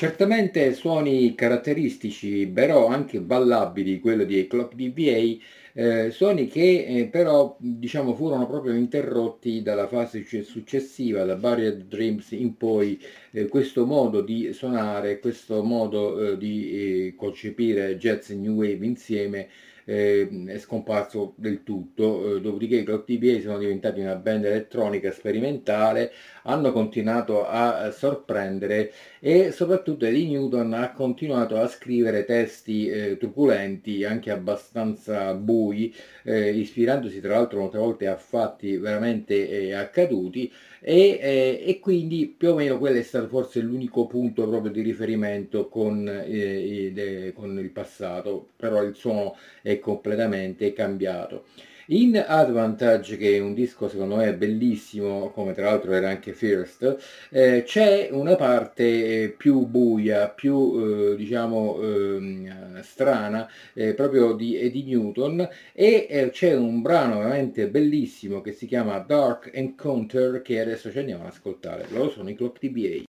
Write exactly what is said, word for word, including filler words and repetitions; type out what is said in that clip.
Certamente suoni caratteristici, però anche ballabili, quello di Clock D V A, eh, suoni che eh, però diciamo furono proprio interrotti dalla fase succe- successiva, da Buried Dreams in poi. Eh, questo modo di suonare, questo modo eh, di eh, concepire jazz e new wave insieme eh, è scomparso del tutto. Eh, dopodiché i Clock D V A sono diventati una band elettronica sperimentale, hanno continuato a sorprendere, e soprattutto Eddie Newton ha continuato a scrivere testi eh, truculenti, anche abbastanza bui, eh, ispirandosi tra l'altro molte volte a fatti veramente eh, accaduti, e, eh, e quindi più o meno quello è stato forse l'unico punto proprio di riferimento con, eh, i- de- con il passato, però il suono è completamente cambiato. In Advantage, che è un disco secondo me bellissimo, come tra l'altro era anche First, eh, c'è una parte eh, più buia, più eh, diciamo ehm, strana, eh, proprio di Eddie Newton, e eh, c'è un brano veramente bellissimo che si chiama Dark Encounter, che adesso ci andiamo ad ascoltare. Loro sono i Clock D B A.